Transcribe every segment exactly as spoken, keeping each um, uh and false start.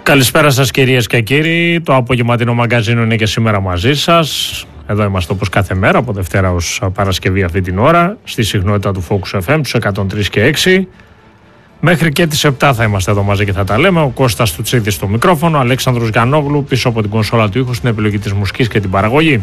Καλησπέρα σας κυρίες και κύριοι. Το απογευματινό μαγκαζίνο είναι και σήμερα μαζί σας. Εδώ είμαστε όπως κάθε μέρα, από Δευτέρα ως Παρασκευή αυτή την ώρα, στη συχνότητα του Focus εφ εμ, τους εκατόν τρία και έξι. Μέχρι και τις επτά θα είμαστε εδώ μαζί και θα τα λέμε. Ο Κώστας Τουτσίδης στο μικρόφωνο, ο Αλέξανδρος Γιαννόγλου πίσω από την κονσόλα του ήχου στην επιλογή της μουσικής και την παραγωγή.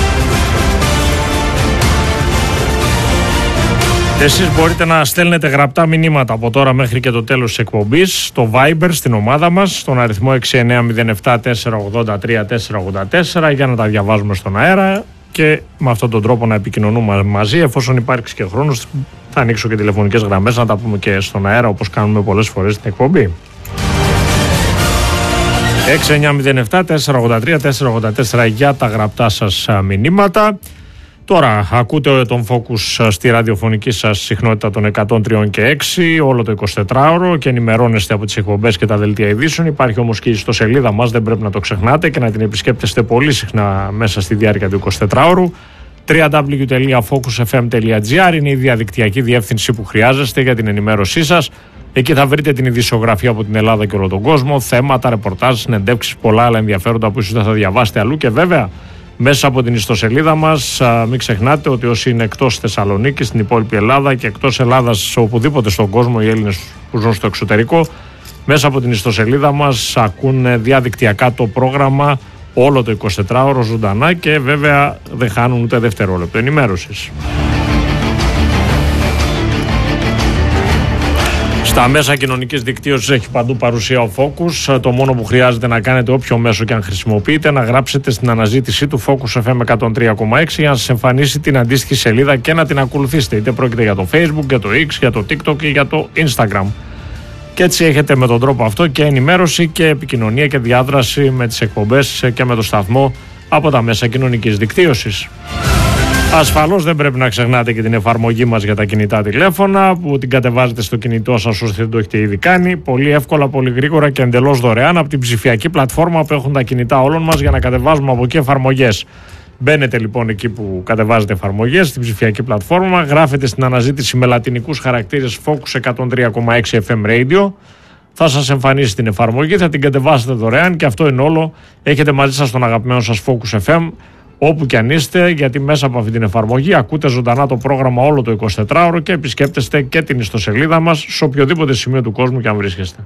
Εσείς μπορείτε να στέλνετε γραπτά μηνύματα από τώρα μέχρι και το τέλος της εκπομπής στο Viber, στην ομάδα μας, στον αριθμό έξι εννιά μηδέν επτά τέσσερα ογδόντα τρία τέσσερα ογδόντα τέσσερα, για να τα διαβάζουμε στον αέρα και με αυτόν τον τρόπο να επικοινωνούμε μαζί. Εφόσον υπάρξει και χρόνος, θα ανοίξω και τηλεφωνικές γραμμές να τα πούμε και στον αέρα, όπως κάνουμε πολλές φορές στην εκπομπή. έξι εννιά μηδέν επτά τέσσερα ογδόντα τρία τέσσερα ογδόντα τέσσερα για τα γραπτά σας μηνύματα. Τώρα ακούτε τον Focus στη ραδιοφωνική σας συχνότητα των εκατόν τρία και έξι όλο το εικοσιτετράωρο και ενημερώνεστε από τις εκπομπές και τα δελτία ειδήσεων. Υπάρχει όμως και η ιστοσελίδα μας, δεν πρέπει να το ξεχνάτε και να την επισκέπτεστε πολύ συχνά μέσα στη διάρκεια του εικοσιτετράωρου. double-u double-u double-u τελεία focus f m τελεία g r είναι η διαδικτυακή διεύθυνση που χρειάζεστε για την ενημέρωσή σας. Εκεί θα βρείτε την ειδησιογραφία από την Ελλάδα και όλο τον κόσμο, θέματα, ρεπορτάζ, συνεντεύξεις, πολλά άλλα ενδιαφέροντα που ίσως δεν θα διαβάσετε αλλού και βέβαια μέσα από την ιστοσελίδα μας. Α, μην ξεχνάτε ότι όσοι είναι εκτός Θεσσαλονίκης, στην υπόλοιπη Ελλάδα και εκτός Ελλάδας, οπουδήποτε στον κόσμο, οι Έλληνες που ζουν στο εξωτερικό, μέσα από την ιστοσελίδα μας ακούν διαδικτυακά το πρόγραμμα όλο το εικοσιτετράωρο ζωντανά και βέβαια δεν χάνουν ούτε δευτερόλεπτο ενημέρωσης. Στα μέσα κοινωνικής δικτύωσης έχει παντού παρουσία ο Focus. Το μόνο που χρειάζεται να κάνετε, όποιο μέσο και αν χρησιμοποιείτε, να γράψετε στην αναζήτησή του Focus εφ εμ εκατόν τρία κόμμα έξι για να σας εμφανίσει την αντίστοιχη σελίδα και να την ακολουθήσετε. Είτε πρόκειται για το Facebook, για το X, για το TikTok ή για το Instagram. Και έτσι έχετε με τον τρόπο αυτό και ενημέρωση και επικοινωνία και διάδραση με τις εκπομπές και με το σταθμό από τα μέσα κοινωνικής δικτύωσης. Ασφαλώς δεν πρέπει να ξεχνάτε και την εφαρμογή μας για τα κινητά τηλέφωνα που την κατεβάζετε στο κινητό σας όσοι δεν το έχετε ήδη κάνει. Πολύ εύκολα, πολύ γρήγορα και εντελώς δωρεάν από την ψηφιακή πλατφόρμα που έχουν τα κινητά όλων μας για να κατεβάζουμε από εκεί εφαρμογές. Μπαίνετε λοιπόν εκεί που κατεβάζετε εφαρμογές, στην ψηφιακή πλατφόρμα, γράφετε στην αναζήτηση με λατινικούς χαρακτήρες Focus εκατόν τρία κόμμα έξι εφ εμ Radio. Θα σας εμφανίσει την εφαρμογή, θα την κατεβάσετε δωρεάν και αυτό είναι όλο. Έχετε μαζί σας τον αγαπημένο σας Focus εφ εμ. Όπου και αν είστε, γιατί μέσα από αυτή την εφαρμογή ακούτε ζωντανά το πρόγραμμα όλο το εικοσιτετράωρο και επισκέπτεστε και την ιστοσελίδα μας σε οποιοδήποτε σημείο του κόσμου και αν βρίσκεστε.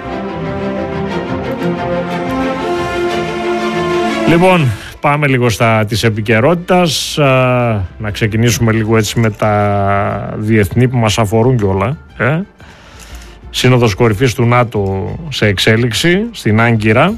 Λοιπόν, πάμε λίγο στα της επικαιρότητας, να ξεκινήσουμε λίγο έτσι με τα διεθνή που μας αφορούν κιόλα. Ε? Σύνοδος κορυφής του ΝΑΤΟ σε εξέλιξη στην Άγκυρα,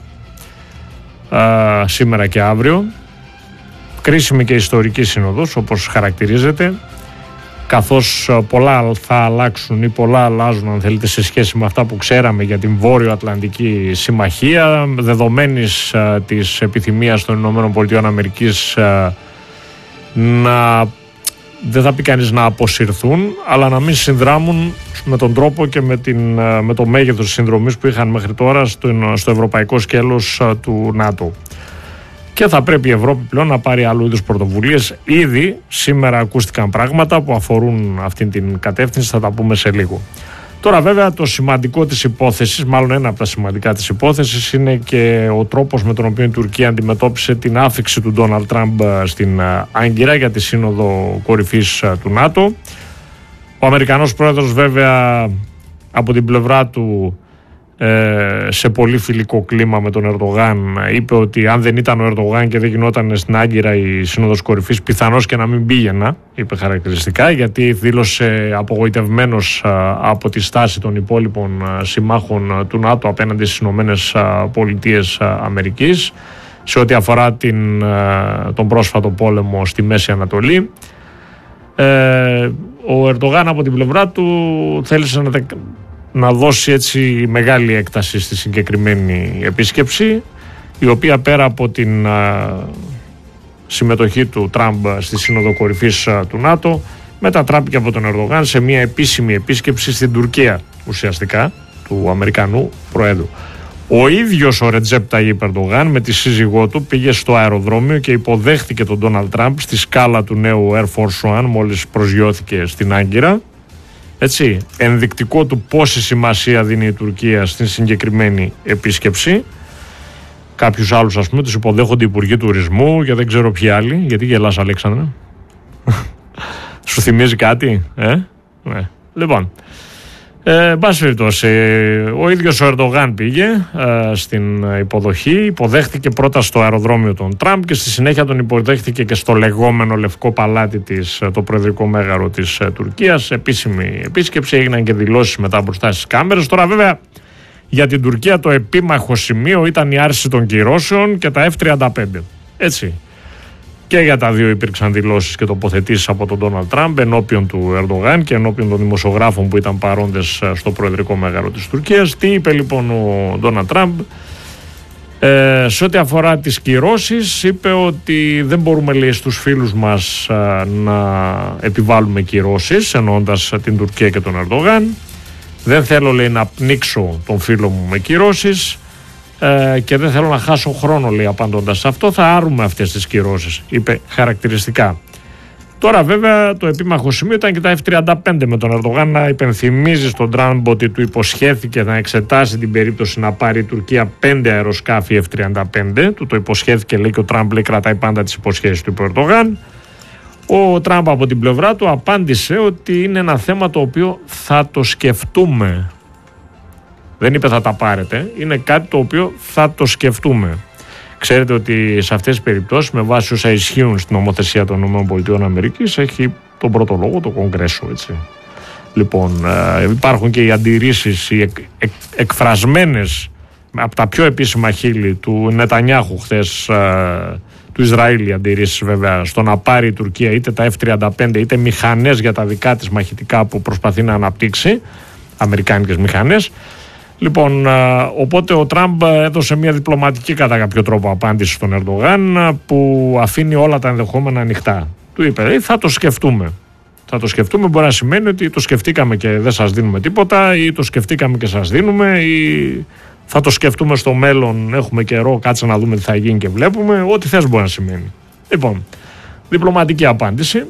σήμερα και αύριο. Κρίσιμη και ιστορική σύνοδος όπως χαρακτηρίζεται, καθώς πολλά θα αλλάξουν ή πολλά αλλάζουν αν θέλετε σε σχέση με αυτά που ξέραμε για την Βόρειο Ατλαντική Συμμαχία, δεδομένης α, της επιθυμίας των Ηνωμένων Πολιτειών Αμερικής α, να, δεν θα πει κανείς να αποσυρθούν, αλλά να μην συνδράμουν με τον τρόπο και με, την, α, με το μέγεθος της συνδρομής που είχαν μέχρι τώρα στο, στο ευρωπαϊκό σκέλος α, του ΝΑΤΟ. Και θα πρέπει η Ευρώπη πλέον να πάρει άλλου είδους πρωτοβουλίες. Ήδη σήμερα ακούστηκαν πράγματα που αφορούν αυτήν την κατεύθυνση, θα τα πούμε σε λίγο. Τώρα βέβαια το σημαντικό της υπόθεσης, μάλλον ένα από τα σημαντικά της υπόθεσης, είναι και ο τρόπος με τον οποίο η Τουρκία αντιμετώπισε την άφιξη του Ντόναλντ Τραμπ στην Άγκυρα για τη σύνοδο κορυφής του ΝΑΤΟ. Ο Αμερικανός πρόεδρος βέβαια από την πλευρά του, σε πολύ φιλικό κλίμα με τον Ερντογάν, είπε ότι αν δεν ήταν ο Ερντογάν και δεν γινόταν στην Άγκυρα η σύνοδος κορυφής, πιθανώς και να μην πήγαινα, είπε χαρακτηριστικά, γιατί δήλωσε απογοητευμένος από τη στάση των υπόλοιπων συμμάχων του ΝΑΤΟ απέναντι στις Ηνωμένες Πολιτείες Αμερικής σε ό,τι αφορά την, τον πρόσφατο πόλεμο στη Μέση Ανατολή. Ε, ο Ερντογάν από την πλευρά του θέλησε να να δώσει έτσι μεγάλη έκταση στη συγκεκριμένη επίσκεψη, η οποία πέρα από την α, συμμετοχή του Τραμπ στη Σύνοδο Κορυφής α, του ΝΑΤΟ, μετατράπηκε από τον Ερντογάν σε μια επίσημη επίσκεψη στην Τουρκία, ουσιαστικά, του Αμερικανού Προέδρου. Ο ίδιος ο Ρετζέπ Ταγίπ Ερντογάν με τη σύζυγό του πήγε στο αεροδρόμιο και υποδέχτηκε τον Ντόναλντ Τραμπ στη σκάλα του νέου Air Force One μόλις προσγειώθηκε στην Άγκυρα Έτσι, ενδεικτικό του πόση σημασία δίνει η Τουρκία στην συγκεκριμένη επίσκεψη. Κάποιους άλλους, ας πούμε, τους υποδέχονται οι υπουργοί τουρισμού και δεν ξέρω ποιοι άλλοι. Γιατί γελάς, Αλέξανδρε? Σου θυμίζει κάτι, ε? Ναι. Λοιπόν, ε, μπας περιπτώσει, ο ίδιος ο Ερντογάν πήγε ε, στην υποδοχή, υποδέχτηκε πρώτα στο αεροδρόμιο των Τραμπ και στη συνέχεια τον υποδέχτηκε και στο λεγόμενο Λευκό Παλάτι της, το προεδρικό μέγαρο της ε, Τουρκίας. Επίσημη επίσκεψη, έγιναν και δηλώσεις μετά μπροστά στις κάμερες. Τώρα βέβαια για την Τουρκία το επίμαχο σημείο ήταν η άρση των κυρώσεων και τα εφ τριάντα πέντε. Έτσι. Και για τα δύο υπήρξαν δηλώσεις και τοποθετήσεις από τον Ντόναλντ Τραμπ ενώπιον του Ερντογάν και ενώπιον των δημοσιογράφων που ήταν παρόντες στο προεδρικό μέγαρο της Τουρκίας. Τι είπε λοιπόν ο Ντόναλντ Τραμπ? Ε, σε ό,τι αφορά τις κυρώσεις, είπε ότι δεν μπορούμε, λέει, στους φίλους μας α, να επιβάλλουμε κυρώσεις, εννοώντας την Τουρκία και τον Ερντογάν. Δεν θέλω, λέει, να πνίξω τον φίλο μου με κυρώσεις ε, και δεν θέλω να χάσω χρόνο, λέει, απαντώντας σε αυτό. Θα άρουμε αυτές τις κυρώσεις, είπε χαρακτηριστικά. Τώρα βέβαια το επίμαχο σημείο ήταν και τα εφ τριάντα πέντε, με τον Ερντογάν να υπενθυμίζει στον Τραμπ ότι του υποσχέθηκε να εξετάσει την περίπτωση να πάρει η Τουρκία πέντε αεροσκάφη εφ τριάντα πέντε. Του το υποσχέθηκε, λέει, και ο Τραμπ, λέει, κρατάει πάντα τις υποσχέσεις του, είπε ο Ερντογάν. Ο Τραμπ από την πλευρά του απάντησε ότι είναι ένα θέμα το οποίο θα το σκεφτούμε. Δεν είπε θα τα πάρετε, είναι κάτι το οποίο θα το σκεφτούμε. Ξέρετε ότι σε αυτές τις περιπτώσεις, με βάση όσα ισχύουν στην νομοθεσία των ΗΠΑ, έχει τον πρώτο λόγο το Κογκρέσο, έτσι. Λοιπόν, ε, υπάρχουν και οι αντιρρήσεις, οι εκ, εκ, εκφρασμένες από τα πιο επίσημα χείλη του Νετανιάχου χθες, ε, του Ισραήλ, οι αντιρρήσεις βέβαια, στο να πάρει η Τουρκία είτε τα εφ τριάντα πέντε είτε μηχανές για τα δικά της μαχητικά που προσπαθεί να αναπτύξει, αμερικάνικες μηχανές. Λοιπόν, οπότε ο Τραμπ έδωσε μια διπλωματική κατά κάποιο τρόπο απάντηση στον Ερντογάν, που αφήνει όλα τα ενδεχόμενα ανοιχτά. Του είπε, θα το σκεφτούμε. Θα το σκεφτούμε, μπορεί να σημαίνει ότι το σκεφτήκαμε και δεν σας δίνουμε τίποτα, ή το σκεφτήκαμε και σας δίνουμε, ή θα το σκεφτούμε στο μέλλον, έχουμε καιρό, κάτσε να δούμε τι θα γίνει και βλέπουμε. Ό,τι θες μπορεί να σημαίνει. Λοιπόν, διπλωματική απάντηση,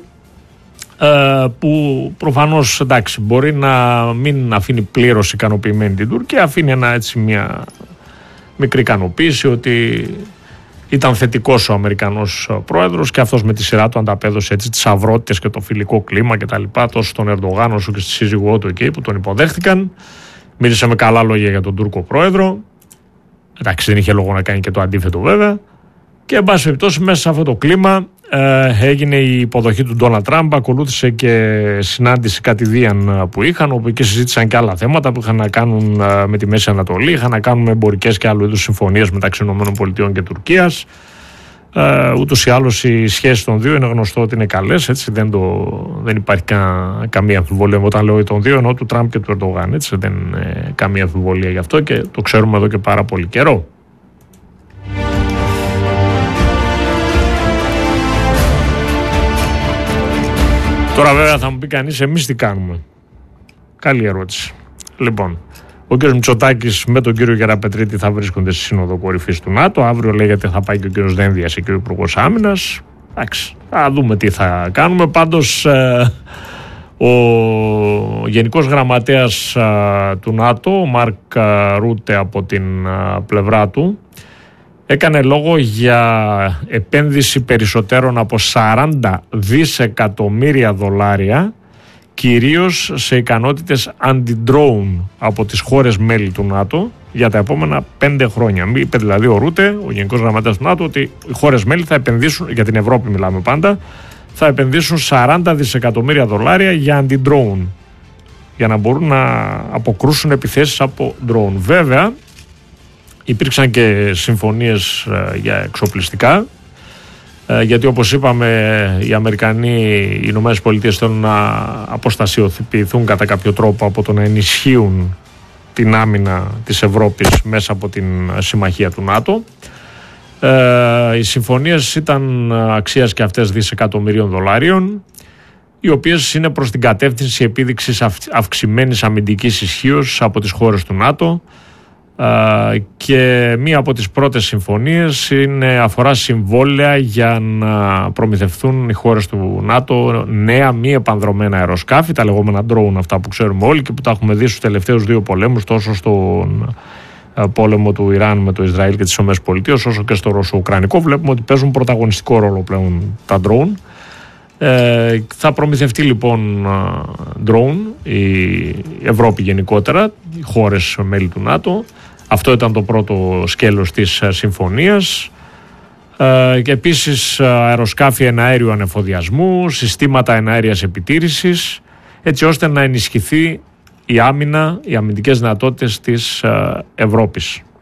που προφανώς, εντάξει, μπορεί να μην αφήνει πλήρως ικανοποιημένη την Τουρκία, αφήνει ένα, έτσι, μια μικρή ικανοποίηση ότι ήταν θετικός ο Αμερικανός πρόεδρος και αυτός με τη σειρά του ανταπέδωσε, έτσι, τις αυρότητες και το φιλικό κλίμα και τα λοιπά, τόσο στον Ερντογάν όσο και στη σύζυγό του εκεί που τον υποδέχτηκαν. Μίλησε με καλά λόγια για τον Τούρκο πρόεδρο. Εντάξει, δεν είχε λόγο να κάνει και το αντίθετο βέβαια. Και εν πάση περιπτώσει, μέσα σε αυτό το κλίμα ε, έγινε η υποδοχή του Ντόναλντ Τραμπ. Ακολούθησε και συνάντηση κατηδίαν που είχαν, όπου εκεί συζήτησαν και άλλα θέματα που είχαν να κάνουν ε, με τη Μέση Ανατολή, είχαν να κάνουν με εμπορικές και άλλου είδους συμφωνίες μεταξύ ΗΠΑ και Τουρκίας. Ε, ούτως ή άλλως οι σχέσεις των δύο είναι γνωστό ότι είναι καλές, έτσι, δεν, το, δεν υπάρχει κα, καμία αμφιβολία. Όταν λέω των δύο, εννοώ του Τραμπ και του Ερντογάν, έτσι, δεν είναι καμία αμφιβολία γι' αυτό και το ξέρουμε εδώ και πάρα πολύ καιρό. Τώρα βέβαια θα μου πει κανείς, εμείς τι κάνουμε? Καλή ερώτηση. Λοιπόν, ο κ. Μητσοτάκης με τον κύριο Γεραπετρίτη θα βρίσκονται στη Σύνοδο Κορυφής του ΝΑΤΟ. Αύριο λέγεται θα πάει και ο κ. Δένδιας και ο Υπουργός Άμυνας. Εντάξει, θα δούμε τι θα κάνουμε. Πάντως ε, ο Γενικός Γραμματέας ε, του ΝΑΤΟ, ο Μάρκ Ρούτε, από την ε, πλευρά του, έκανε λόγο για επένδυση περισσότερων από σαράντα δισεκατομμύρια δολάρια, κυρίως σε ικανότητες αντι-drone από τις χώρες μέλη του ΝΑΤΟ για τα επόμενα πέντε χρόνια. Είπε δηλαδή ο Ρούτε, ο Γενικός Γραμματέας του ΝΑΤΟ, ότι οι χώρες μέλη θα επενδύσουν, για την Ευρώπη μιλάμε πάντα, θα επενδύσουν σαράντα δισεκατομμύρια δολάρια για αντι-drone, για να μπορούν να αποκρούσουν επιθέσεις από drone. Βέβαια, υπήρξαν και συμφωνίες ε, για εξοπλιστικά, ε, γιατί όπως είπαμε οι Αμερικανοί, οι Ηνωμένες Πολιτείες θέλουν να αποστασιοποιηθούν κατά κάποιο τρόπο από το να ενισχύουν την άμυνα της Ευρώπης μέσα από την συμμαχία του ΝΑΤΟ. Ε, οι συμφωνίες ήταν αξίας και αυτές δισεκατομμυρίων δολάριων, οι οποίες είναι προς την κατεύθυνση επίδειξης αυξημένης αμυντικής ισχύως από τις χώρες του ΝΑΤΟ, και μία από τις πρώτες συμφωνίες είναι, αφορά συμβόλαια για να προμηθευτούν οι χώρες του ΝΑΤΟ νέα μη επανδρωμένα αεροσκάφη, τα λεγόμενα drone, αυτά που ξέρουμε όλοι και που τα έχουμε δει στους τελευταίους δύο πολέμους, τόσο στον πόλεμο του Ιράν με το Ισραήλ και τις ΗΠΑ, όσο και στο Ρωσο-Ουκρανικό. Βλέπουμε ότι παίζουν πρωταγωνιστικό ρόλο πλέον τα drone. Ε, θα προμηθευτεί λοιπόν drone η Ευρώπη γενικότερα, οι χώρες μέλη του ΝΑΤΟ. Αυτό ήταν το πρώτο σκέλος της συμφωνίας. Ε, και επίσης αεροσκάφη εναέριου ανεφοδιασμού, συστήματα εναέριας επιτήρησης, έτσι ώστε να ενισχυθεί η άμυνα, οι αμυντικές δυνατότητες της Ευρώπης.